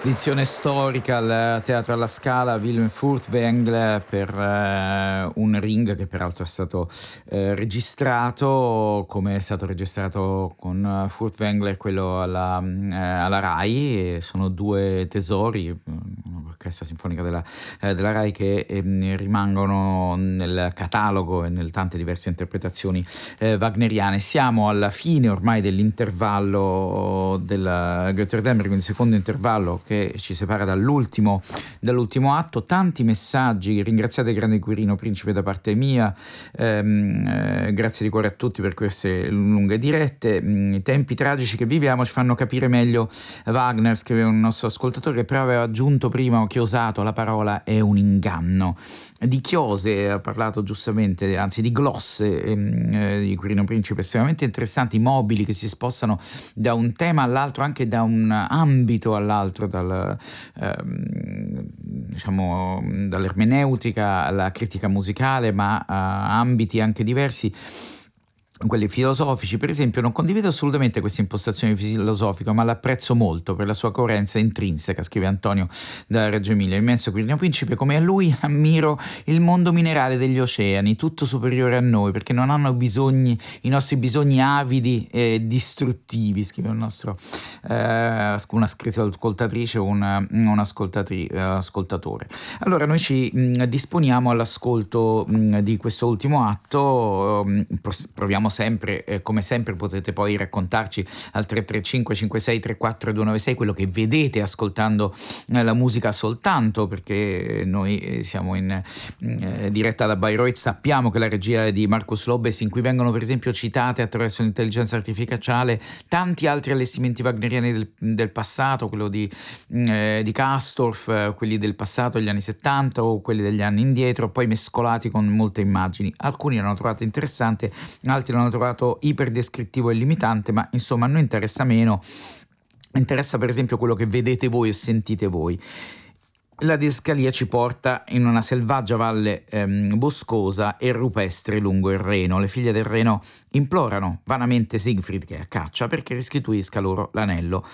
Edizione storica al Teatro alla Scala, Wilhelm Furtwängler per un Ring che peraltro è stato registrato, come è stato registrato con Furtwängler quello alla RAI, e sono due tesori, l'orchestra sinfonica della RAI, che rimangono nel catalogo e nelle tante diverse interpretazioni wagneriane. Siamo alla fine ormai dell'intervallo del Götterdammer, quindi il secondo intervallo che ci separa dall'ultimo atto. Tanti messaggi, ringraziate il grande Quirino Principe da parte mia, grazie di cuore a tutti per queste lunghe dirette. I tempi tragici che viviamo ci fanno capire meglio Wagner, scrive un nostro ascoltatore, che però aveva aggiunto prima, ho chiosato, la parola è un inganno. Di chiose ha parlato giustamente, anzi di glosse di Quirino Principe estremamente interessanti, mobili che si spostano da un tema all'altro, anche da un ambito all'altro, dall'ermeneutica alla critica musicale, ma a ambiti anche diversi, quelli filosofici. Per esempio, non condivido assolutamente questa impostazione filosofica, ma l'apprezzo molto per la sua coerenza intrinseca, scrive Antonio da Reggio Emilia. Immenso Quirino Principe, come a lui ammiro il mondo minerale degli oceani, tutto superiore a noi, perché non hanno bisogni, i nostri bisogni avidi e distruttivi, scrive un nostro una scritta ascoltatrice o un ascoltatore. Allora noi ci disponiamo all'ascolto di questo ultimo atto. Proviamo sempre, come sempre potete poi raccontarci al 335 56 34 296 quello che vedete ascoltando la musica soltanto, perché noi siamo in diretta da Bayreuth. Sappiamo che la regia è di Markus Lobbes, in cui vengono per esempio citate attraverso l'intelligenza artificiale tanti altri allestimenti wagneriani del passato, quello di Castorf, quelli del passato degli anni 70 o quelli degli anni indietro, poi mescolati con molte immagini. Alcuni l'hanno trovato interessante, altri l'hanno trovato iperdescrittivo e limitante, ma insomma a noi interessa meno. Interessa per esempio quello che vedete voi e sentite voi. La didascalia ci porta in una selvaggia valle boscosa e rupestre lungo il Reno. Le figlie del Reno implorano vanamente Siegfried, che è a caccia, perché restituisca loro l'anello.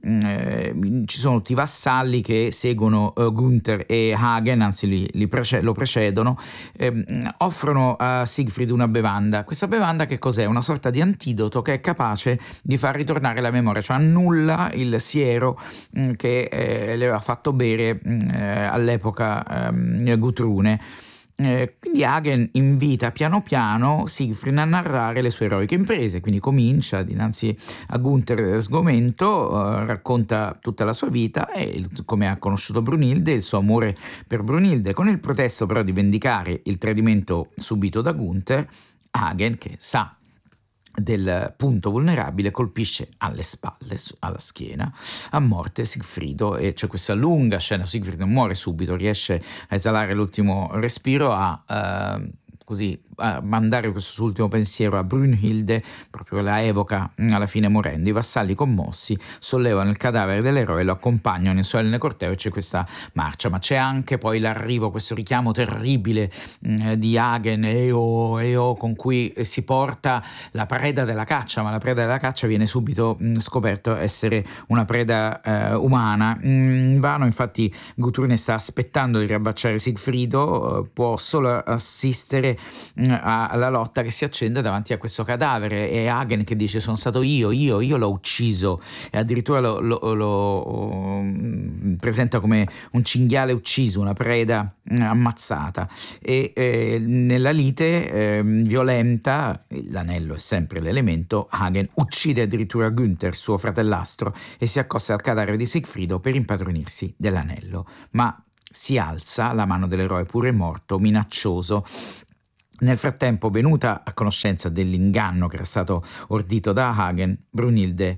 Ci sono tutti i vassalli che seguono Gunther e Hagen, anzi lo precedono, offrono a Siegfried una bevanda. Questa bevanda che cos'è? Una sorta di antidoto che è capace di far ritornare la memoria, cioè annulla il siero che le aveva fatto bere all'epoca Gutrune. Quindi Hagen invita piano piano Siegfried a narrare le sue eroiche imprese, quindi comincia dinanzi a Gunther sgomento, racconta tutta la sua vita e come ha conosciuto Brunilde, il suo amore per Brunilde, con il pretesto però di vendicare il tradimento subito da Gunther. Hagen, che sa del punto vulnerabile, colpisce alle spalle, alla schiena, a morte Sigfrido, e c'è questa lunga scena. Siegfried non muore subito, riesce a esalare l'ultimo respiro, a mandare questo suo ultimo pensiero a Brunhilde, proprio la evoca alla fine morendo. I vassalli commossi sollevano il cadavere dell'eroe e lo accompagnano in solenne corteo, e c'è questa marcia, ma c'è anche poi l'arrivo, questo richiamo terribile di Hagen, con cui si porta la preda della caccia, ma la preda della caccia viene subito scoperto essere una preda umana. Vano infatti Gutrune sta aspettando di riabbracciare Sigfrido, può solo assistere alla lotta che si accende davanti a questo cadavere, e Hagen che dice: sono stato io l'ho ucciso, e addirittura lo presenta come un cinghiale ucciso, una preda ammazzata. E nella lite violenta, l'anello è sempre l'elemento, Hagen uccide addirittura Günther, suo fratellastro, e si accosta al cadavere di Sigfrido per impadronirsi dell'anello. Ma si alza la mano dell'eroe pure morto, minaccioso. Nel frattempo, venuta a conoscenza dell'inganno che era stato ordito da Hagen, Brunilde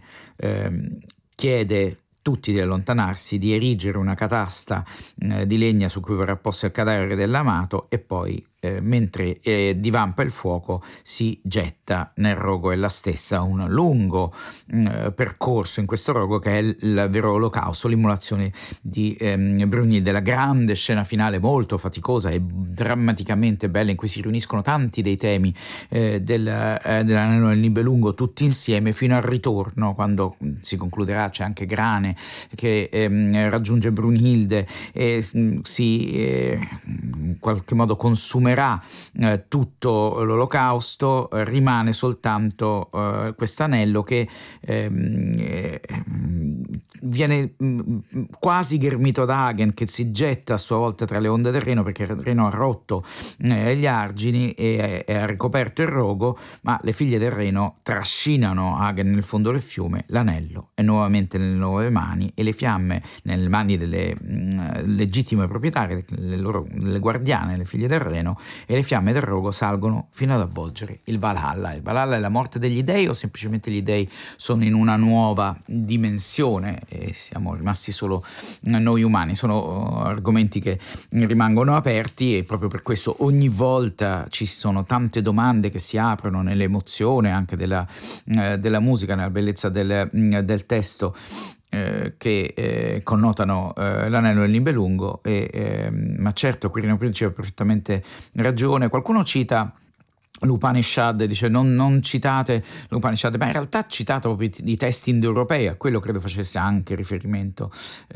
chiede tutti di allontanarsi, di erigere una catasta di legna su cui verrà posto il cadavere dell'amato, e poi mentre divampa il fuoco si getta nel rogo. È la stessa un lungo percorso in questo rogo che è il vero olocausto, l'immolazione di Brunilde, la grande scena finale molto faticosa e drammaticamente bella in cui si riuniscono tanti dei temi dell'Anello del Nibelungo tutti insieme fino al ritorno, quando si concluderà. C'è anche Grane che raggiunge Brunhilde e si in qualche modo consumerà tutto l'olocausto. Rimane soltanto questo anello che viene quasi ghermito da Hagen, che si getta a sua volta tra le onde del Reno, perché il Reno ha rotto gli argini e ha ricoperto il rogo, ma le figlie del Reno trascinano Hagen nel fondo del fiume. L'anello è nuovamente nelle nuove mani e le fiamme nelle mani delle legittime proprietarie, le guardiane, le figlie del Reno, e le fiamme del rogo salgono fino ad avvolgere il Valhalla. Il Valhalla è la morte degli dei, o semplicemente gli dei sono in una nuova dimensione e siamo rimasti solo noi umani? Sono argomenti che rimangono aperti e proprio per questo ogni volta ci sono tante domande che si aprono nell'emozione anche della musica, nella bellezza del testo che connotano l'Anello del Nibelungo. Ma certo, Quirino Principe ha perfettamente ragione. Qualcuno cita l'Upanishad, dice non citate l'Upanishad, ma in realtà ha citato proprio i testi indoeuropei, a quello credo facesse anche riferimento.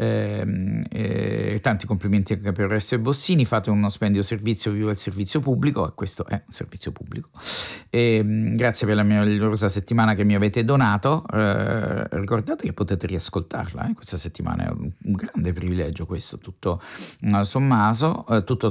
Tanti complimenti anche per Orestes Bossini, fate uno splendido servizio, viva il servizio pubblico, e questo è un servizio pubblico. Grazie per la meravigliosa settimana che mi avete donato. Ricordate che potete riascoltarla, questa settimana è un grande privilegio questo, tutto sommato.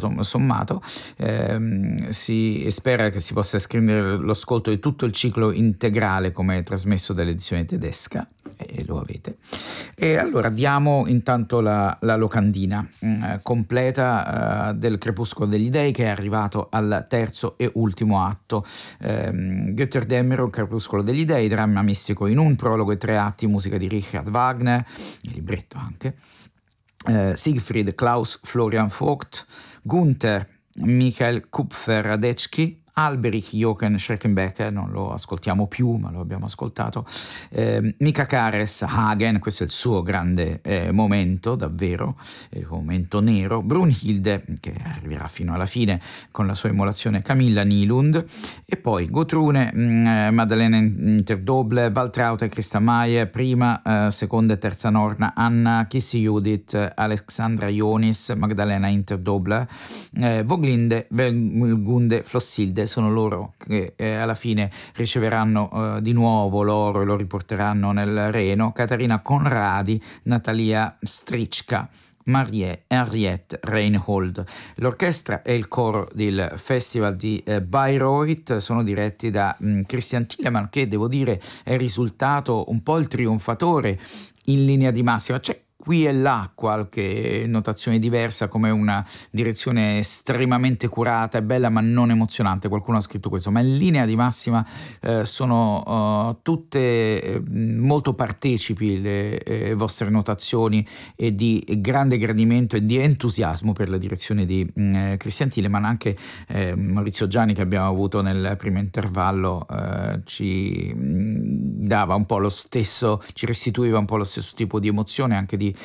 Si spera che si possa scrivere l'ascolto di tutto il ciclo integrale come trasmesso dall'edizione tedesca, e lo avete. E allora diamo intanto la locandina completa del Crepuscolo degli Dei, che è arrivato al terzo e ultimo atto. Götterdämmerung, Crepuscolo degli Dei, dramma mistico in un prologo e 3 atti, musica di Richard Wagner, il libretto anche. Siegfried Klaus Florian Vogt, Gunther Michael Kupfer-Radecki, Alberich Jochen Schreckenbecker, non lo ascoltiamo più ma lo abbiamo ascoltato, Mika Kares Hagen, questo è il suo grande momento, davvero il momento nero. Brunhilde, che arriverà fino alla fine con la sua immolazione, Camilla Nilund, e poi Gutrune, Maddalena Interdoble, Waltraute, Christa Maier, prima, seconda e terza Norna, Anna Kissi Judith, Alexandra Ionis, Magdalena Interdoble, Voglinde, Velgunde, Flossilde. Sono loro che alla fine riceveranno di nuovo l'oro e lo riporteranno nel Reno. Caterina Conradi, Natalia Strička, Marie Henriette Reinhold. L'orchestra e il coro del Festival di Bayreuth sono diretti da Christian Thielemann, che devo dire è risultato un po' il trionfatore in linea di massima. C'è qui e là qualche notazione diversa, come una direzione estremamente curata e bella ma non emozionante. Qualcuno ha scritto questo, ma in linea di massima sono tutte molto partecipi le vostre notazioni, e di grande gradimento e di entusiasmo per la direzione di Christian Thielemann. Anche Maurizio Gianni, che abbiamo avuto nel primo intervallo, ci dava un po' lo stesso, ci restituiva un po' lo stesso tipo di emozione, anche di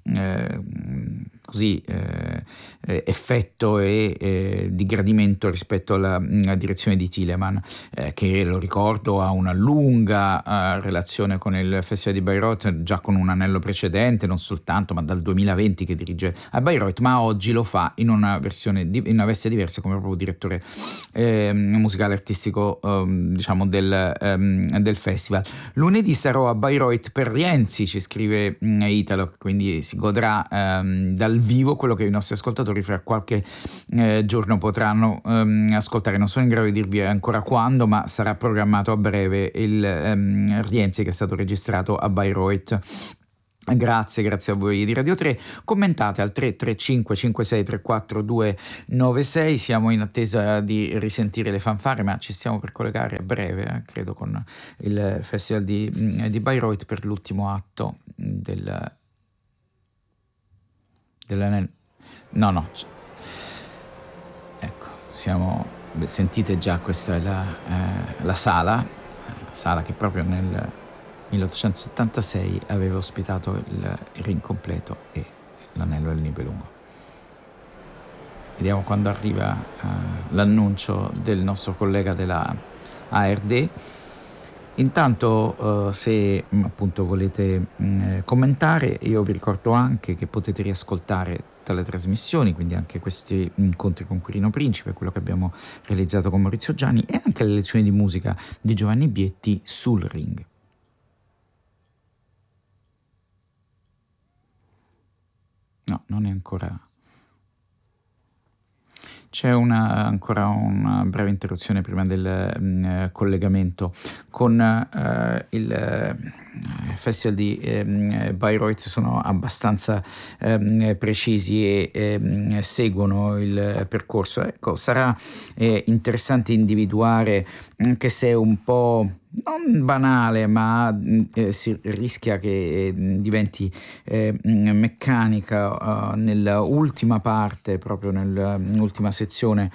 effetto e di gradimento rispetto alla direzione di Thielemann, che, lo ricordo, ha una lunga relazione con il Festival di Bayreuth, già con un anello precedente, non soltanto, ma dal 2020 che dirige a Bayreuth, ma oggi lo fa in una versione in una veste diversa, come proprio direttore musicale artistico diciamo del festival. Lunedì sarò a Bayreuth per Rienzi, ci scrive Italo, quindi si godrà dal vivo quello che i nostri ascoltatori fra qualche giorno potranno ascoltare. Non sono in grado di dirvi ancora quando, ma sarà programmato a breve il Rienzi, che è stato registrato a Bayreuth. Grazie a voi di Radio 3. Commentate al 335 5634 296. Siamo in attesa di risentire le fanfare, ma ci stiamo per collegare a breve, credo, con il Festival di Bayreuth per l'ultimo atto dell'anello. No, ecco, sentite già, questa è la sala che proprio nel 1876 aveva ospitato il Ring completo e l'Anello del Nibelungo. Vediamo quando arriva l'annuncio del nostro collega della ARD. Intanto se appunto volete commentare, io vi ricordo anche che potete riascoltare tutte le trasmissioni, quindi anche questi incontri con Quirino Principe, quello che abbiamo realizzato con Maurizio Gianni, e anche le lezioni di musica di Giovanni Bietti sul Ring. No, non è ancora. C'è ancora una breve interruzione prima del collegamento con il festival di Bayreuth. Sono abbastanza precisi e seguono il percorso. Ecco, sarà interessante individuare, anche se un po' non banale, ma si rischia che diventi meccanica nell'ultima parte, proprio nell'ultima sezione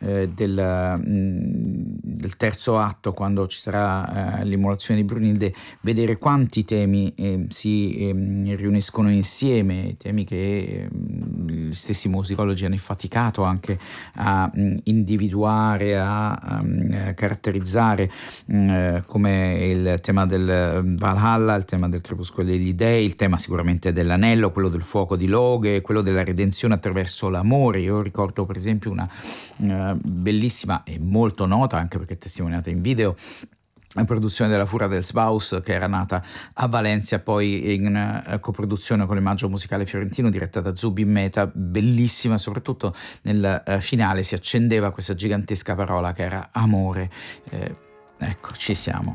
del terzo atto, quando ci sarà l'immolazione di Brunilde, vedere quanti temi si riuniscono insieme, temi che gli stessi musicologi hanno faticato anche a individuare, a caratterizzare, come il tema del Valhalla, il tema del crepuscolo degli dei, il tema sicuramente dell'anello, quello del fuoco di Loghe, quello della redenzione attraverso l'amore. Io ricordo per esempio una bellissima e molto nota, anche perché testimoniata in video, la produzione della Fura del Sbaus, che era nata a Valencia, poi in coproduzione con il Maggio Musicale Fiorentino, diretta da Zubin Mehta, bellissima. Soprattutto nel finale si accendeva questa gigantesca parola che era amore. Ecco, ci siamo.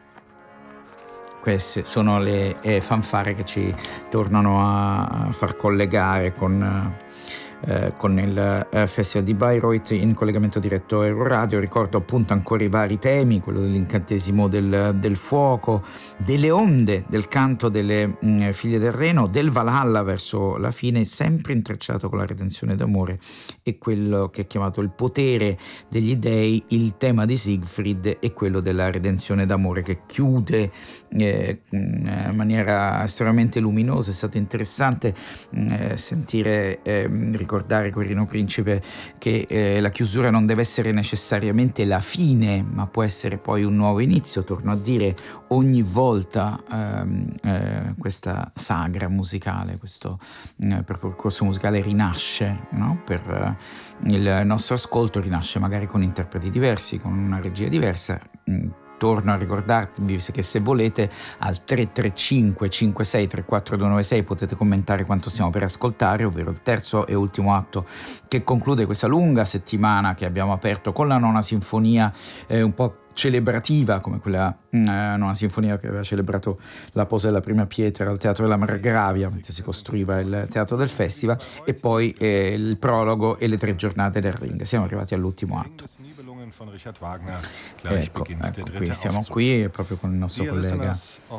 Queste sono le fanfare che ci tornano a far collegare con il Festival di Bayreuth in collegamento diretto Euroradio. Ricordo appunto ancora i vari temi, quello dell'incantesimo del fuoco, delle onde, del canto delle figlie del Reno, del Valhalla verso la fine, sempre intrecciato con la redenzione d'amore, e quello che è chiamato il potere degli dei, il tema di Siegfried, e quello della redenzione d'amore, che chiude in maniera estremamente luminosa. È stato interessante sentire ricordare Quirino Principe che la chiusura non deve essere necessariamente la fine, ma può essere poi un nuovo inizio. Torno a dire, ogni volta questa sagra musicale, questo percorso musicale rinasce, no? Per il nostro ascolto rinasce magari con interpreti diversi, con una regia diversa. Torno a ricordarvi che se volete al 335 56 34 296 potete commentare quanto stiamo per ascoltare, ovvero il terzo e ultimo atto che conclude questa lunga settimana che abbiamo aperto con la nona sinfonia, un po' celebrativa, come quella nona sinfonia che aveva celebrato la posa della prima pietra al Teatro della Margravia mentre si costruiva il teatro del festival, e poi il prologo e le 3 giornate del Ring. Siamo arrivati all'ultimo atto. Ecco, qui siamo qui proprio con il nostro collega.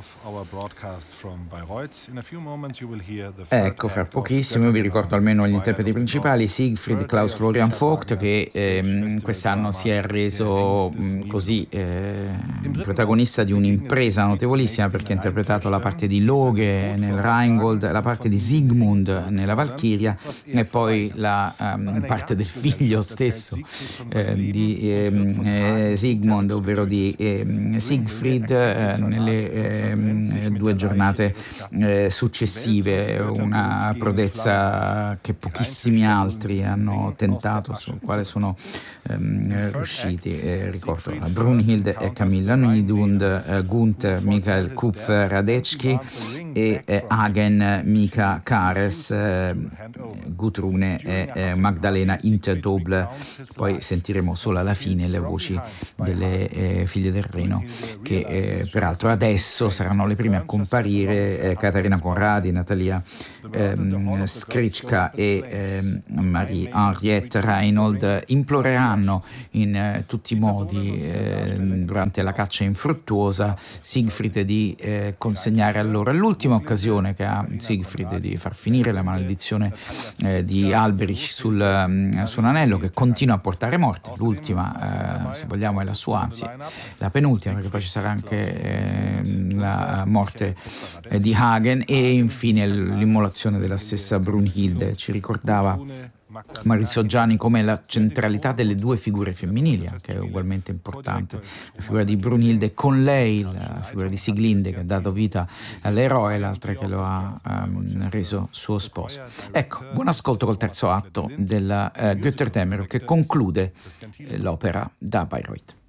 Ecco, fra pochissimo vi ricordo almeno gli interpreti principali: Siegfried, Klaus Florian Vogt, che quest'anno si è reso così protagonista di un'impresa notevolissima, perché ha interpretato la parte di Loghe nel Rheingold, la parte di Sigmund nella Valchiria, e poi la parte del figlio stesso di Sigmund, ovvero di Siegfried, nelle 2 giornate successive. Una prodezza che pochissimi altri hanno tentato, sul quale sono riusciti. Ricordo Brunhilde e Camilla Nidund, Gunther Michael Kupfer-Radecki e Hagen Mika Kares, Gudrune e Magdalena Interdoble. Poi sentiremo solo alla fine infine le voci delle figlie del Reno, che peraltro adesso saranno le prime a comparire. Caterina Conradi, Natalia Skrichka e Marie-Henriette Reinold imploreranno in tutti i modi durante la caccia infruttuosa Siegfried di consegnare a loro. È l'ultima occasione che ha Siegfried di far finire la maledizione di Alberich sul suo anello, che continua a portare morte. L'ultima, se vogliamo, è la sua, anzi la penultima, perché poi ci sarà anche la morte di Hagen e infine l'immolazione della stessa Brunhilde. Ci ricordava Maurizio Gianni come la centralità delle due figure femminili, che è ugualmente importante, la figura di Brunhilde, con lei la figura di Sieglinde, che ha dato vita all'eroe, e l'altra che lo ha reso suo sposo. Ecco, buon ascolto col terzo atto della Götterdämmerung, che conclude l'opera da Bayreuth.